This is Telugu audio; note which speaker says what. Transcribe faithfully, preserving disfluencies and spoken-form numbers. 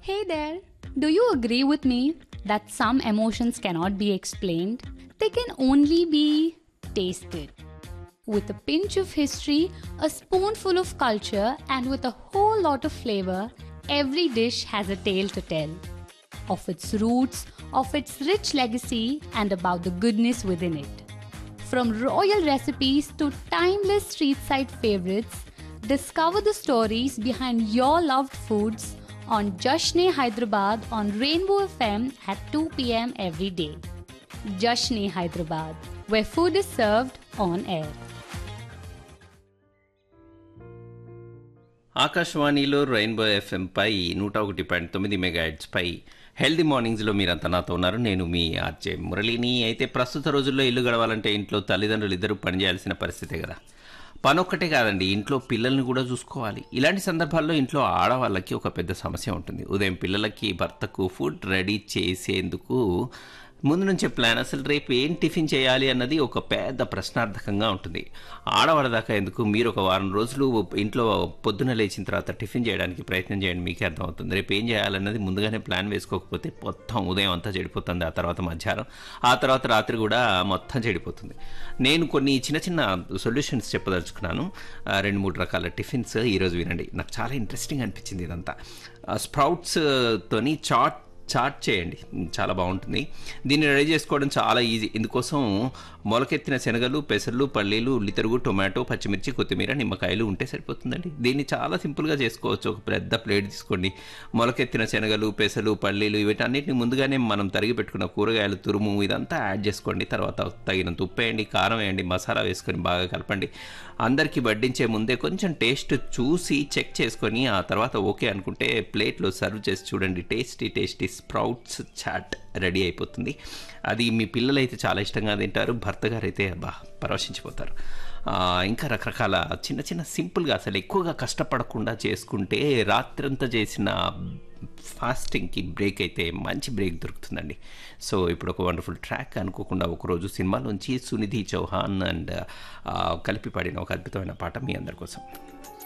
Speaker 1: Hey there! Do you agree with me that some emotions cannot be explained? They can only be tasted. With a pinch of history, a spoonful of culture, and with a whole lot of flavor, every dish has a tale to tell. Of its roots, of its rich legacy, and about the goodness within it. From royal recipes to timeless street side favorites, discover the stories behind your loved foods on Jashn-e Hyderabad on Rainbow F M at two p.m. every day. Jashn-e Hyderabad, where food is served on air.
Speaker 2: ఆకాశవాణిలో రెయిన్బో ఎఫ్ఎం పై నూట ఒకటి పాయింట్ తొమ్మిది మెగాహెర్ట్జ్ పై హెల్దీ మార్నింగ్స్లో మీరంతా నాతో ఉన్నారు. నేను మీ ఆర్జే మురళిని. అయితే ప్రస్తుత రోజుల్లో ఇల్లు గడవాలంటే ఇంట్లో తల్లిదండ్రులు ఇద్దరు పనిచేయాల్సిన పరిస్థితే కదా. పని ఒక్కటే కాదండి, ఇంట్లో పిల్లల్ని కూడా చూసుకోవాలి. ఇలాంటి సందర్భాల్లో ఇంట్లో ఆడవాళ్ళకి ఒక పెద్ద సమస్య ఉంటుంది. ఉదయం పిల్లలకి భర్తకు ఫుడ్ రెడీ చేసేందుకు ముందు నుంచే ప్లాన్, అసలు రేపు ఏం టిఫిన్ చేయాలి అన్నది ఒక పెద్ద ప్రశ్నార్థకంగా ఉంటుంది. ఆడవాళ్ళ దాకా ఎందుకు, మీరు ఒక వారం రోజులు ఇంట్లో పొద్దున లేచిన తర్వాత టిఫిన్ చేయడానికి ప్రయత్నం చేయండి, మీకే అర్థమవుతుంది. రేపు ఏం చేయాలన్నది ముందుగానే ప్లాన్ వేసుకోకపోతే మొత్తం ఉదయం అంతా చెడిపోతుంది, ఆ తర్వాత మధ్యాహ్నం, ఆ తర్వాత రాత్రి కూడా మొత్తం చెడిపోతుంది. నేను కొన్ని చిన్న చిన్న సొల్యూషన్స్ చెప్పదలుచుకున్నాను. రెండు మూడు రకాల టిఫిన్స్ ఈరోజు వినండి. నాకు చాలా ఇంట్రెస్టింగ్ అనిపించింది ఇదంతా. స్ప్రౌట్స్ తోని చాట్ చాట్ చేయండి, చాలా బాగుంటుంది. దీన్ని రెడీ చేసుకోవడం చాలా ఈజీ. ఇందుకోసం మొలకెత్తిన శనగలు, పెసర్లు, పల్లీలు, ఉల్లితరుగు, టొమాటో, పచ్చిమిర్చి, కొత్తిమీర, నిమ్మకాయలు ఉంటే సరిపోతుందండి. దీన్ని చాలా సింపుల్గా చేసుకోవచ్చు. ఒక పెద్ద ప్లేట్ తీసుకోండి. మొలకెత్తిన శనగలు, పెసలు, పల్లీలు వీటన్నిటిని ముందుగానే మనం తరిగి పెట్టుకున్న కూరగాయలు, తురుము ఇదంతా యాడ్ చేసుకోండి. తర్వాత తగినంత ఉప్పు వేయండి, కారం వేయండి, మసాలా వేసుకొని బాగా కలపండి. అందరికీ వడ్డించే ముందే కొంచెం టేస్ట్ చూసి చెక్ చేసుకొని ఆ తర్వాత ఓకే అనుకుంటే ప్లేట్లో సర్వ్ చేసి చూడండి. Tasty tasty sprouts chat ready అయిపోతుంది. అది మీ పిల్లలైతే చాలా ఇష్టంగా తింటారు, భర్త గారు అయితే బా పరవశించిపోతారు. ఇంకా రకరకాల చిన్న చిన్న సింపుల్గా అసలు ఎక్కువగా కష్టపడకుండా చేసుకుంటే రాత్రంతా చేసిన ఫాస్టింగ్కి బ్రేక్ అయితే మంచి బ్రేక్ దొరుకుతుందండి. సో ఇప్పుడు ఒక వండర్ఫుల్ ట్రాక్ అనుకోకుండా ఒకరోజు సినిమాలోంచి సునిధి చౌహాన్ అండ్ కలిపి పాడిన ఒక అద్భుతమైన పాట మీ అందరి కోసం.